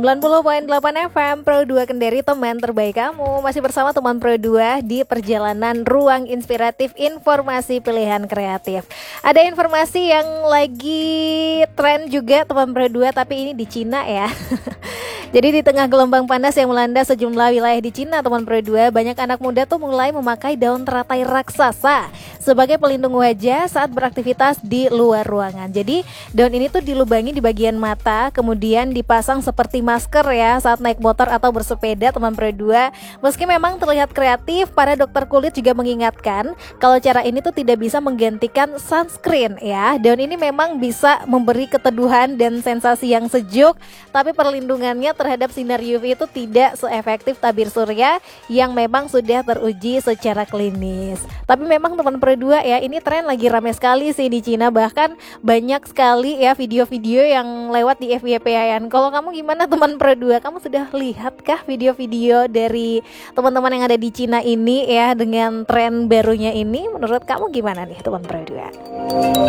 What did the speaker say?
90.8 FM Pro 2 Kendari, teman terbaik kamu. Masih bersama teman Pro 2 di perjalanan ruang inspiratif informasi pilihan kreatif. Ada informasi yang lagi tren juga teman Pro 2, tapi ini di Cina ya. Jadi di tengah gelombang panas yang melanda sejumlah wilayah di Cina, teman Pro 2, banyak anak muda tuh mulai memakai daun teratai raksasa sebagai pelindung wajah saat beraktivitas di luar ruangan. Jadi daun ini tuh dilubangi di bagian mata, kemudian dipasang seperti masker ya saat naik motor atau bersepeda, teman Pro 2. Meski memang terlihat kreatif, para dokter kulit juga mengingatkan kalau cara ini tuh tidak bisa menggantikan sunscreen ya. Daun ini memang bisa memberi keteduhan dan sensasi yang sejuk, tapi perlindungannya terhadap sinar UV itu tidak seefektif tabir surya yang memang sudah teruji secara klinis. Tapi memang teman Pro 2 ya, ini tren lagi rame sekali sih di Cina, bahkan banyak sekali ya video-video yang lewat di FYP-an. Kalau kamu gimana teman Pro 2? Kamu sudah lihatkah video-video dari teman-teman yang ada di Cina ini ya dengan tren barunya ini? Menurut kamu gimana nih teman Pro 2?